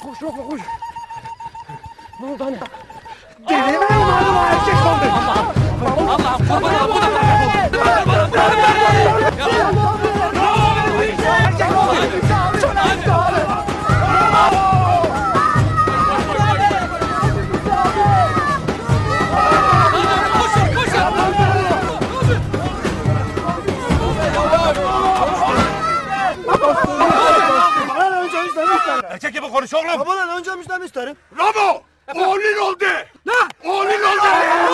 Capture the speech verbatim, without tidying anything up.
Koş Ramo koş. Ne oldu anne? Deli mi oğlum erkek oldu? Allah'ım Allah'ım kurban olayım. Bu da Erkek oldu. Erkek gibi konuş oğlum. Babadan önce müjden isterim. Ramo! Oğlun oldu. Ne? Oğlun oldu.